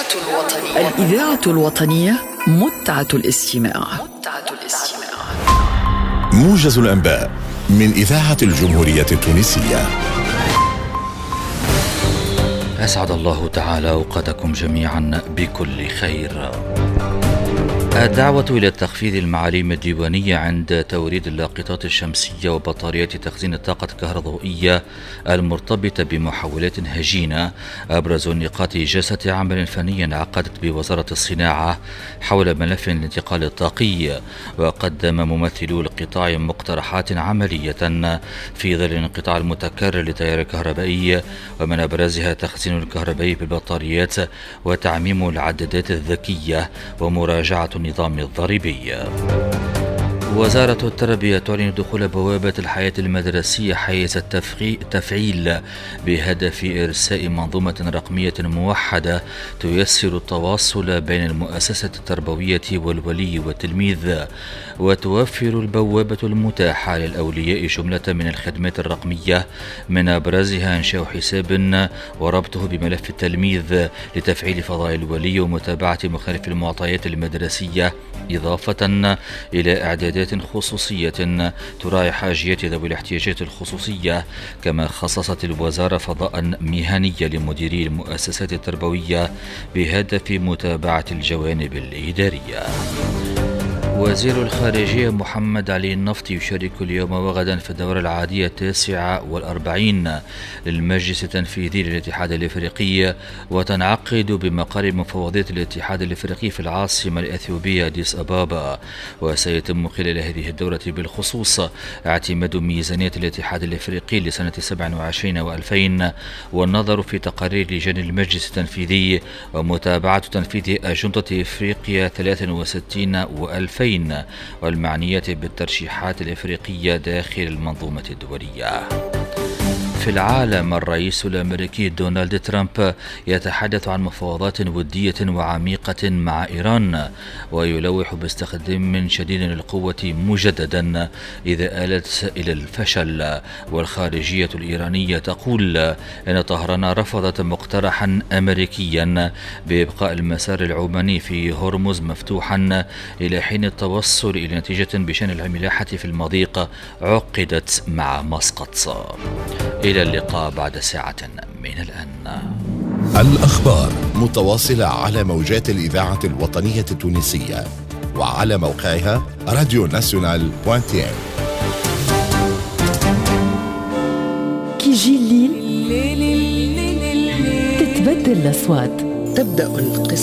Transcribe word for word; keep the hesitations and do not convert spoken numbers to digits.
الوطنية الإذاعة الوطنية متعة الاستماع. متعة الاستماع. موجز الأنباء من إذاعة الجمهورية التونسية. أسعد الله تعالى أوقاتكم جميعا بكل خير. الدعوة إلى تخفيض المعاليم الديوانية عند توريد اللاقطات الشمسية وبطاريات تخزين الطاقة الكهربائية المرتبطة بمحولات هجينة أبرز نقاط جلسة عمل فني عقدت بوزارة الصناعة حول ملف الانتقال الطاقي. وقدم ممثلو القطاع مقترحات عملية في ظل الانقطاع المتكرر للتيار الكهربائي، ومن أبرزها تخزين الكهربائي بالبطاريات وتعميم العدادات الذكية ومراجعة النظام الضريبي. وزارة التربية تعلن دخول بوابة الحياة المدرسية حيز التفعيل بهدف إرساء منظومة رقمية موحدة تيسر التواصل بين المؤسسة التربوية والولي والتلميذ، وتوفر البوابة المتاحة للأولياء جملة من الخدمات الرقمية، من أبرزها إنشاء حساب وربطه بملف التلميذ لتفعيل فضاء الولي ومتابعة مختلف المعطيات المدرسية، إضافة إلى إعدادات خصوصية تراعي حاجيات ذوي الاحتياجات الخصوصية. كما خصصت الوزارة فضاء مهني لمديري المؤسسات التربوية بهدف متابعة الجوانب الإدارية. وزير الخارجية محمد علي النفطي يشارك اليوم وغدا في الدورة العادية التاسعة والأربعين للمجلس التنفيذي للاتحاد الإفريقي، وتنعقد بمقر مفوضية الاتحاد الإفريقي في العاصمة الإثيوبية أديس أبابا. وسيتم خلال هذه الدورة بالخصوص اعتماد ميزانية الاتحاد الإفريقي لسنة سبعة وعشرين وألفين، والنظر في تقارير لجان المجلس التنفيذي ومتابعة تنفيذ أجندة إفريقيا ثلاثة وستين وألفين والمعنية بالترشيحات الإفريقية داخل المنظومة الدولية. في العالم، الرئيس الأمريكي دونالد ترامب يتحدث عن مفاوضات ودية وعميقة مع إيران، ويلوح باستخدام شديد للقوة مجددا إذا آلت إلى الفشل. والخارجية الإيرانية تقول أن طهران رفضت مقترحا أمريكيا بإبقاء المسار العماني في هرمز مفتوحا إلى حين التوصل إلى نتيجة بشأن الملاحة في المضيق عقدت مع مسقط. إلى اللقاء بعد ساعة من الآن. الأخبار متواصلة على موجات الإذاعة الوطنية التونسية وعلى موقعها راديو ناسيونال دوت تي ان. كي يجي الليل تتبدل الأصوات، تبدأ القصة.